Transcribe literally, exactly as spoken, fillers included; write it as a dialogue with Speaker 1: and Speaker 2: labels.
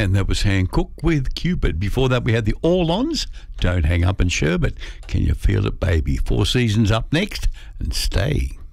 Speaker 1: And that was Hancock with Cupid. Before that, we had the All-Ons, Don't Hang Up, and Sherbet, Can You Feel It, Baby? Four Seasons up next, and stay.